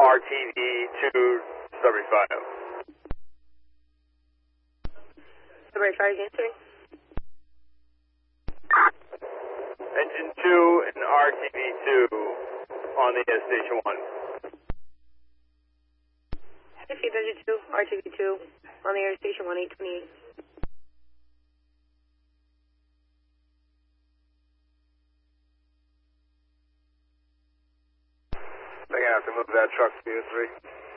RTV2, Strawberry 5. Strawberry 5 is answering. Engine 2 and RTV2 on the Station 1. Engine 2, RTV2 on the air Station 1, 828. They're going to have to move that truck to 3.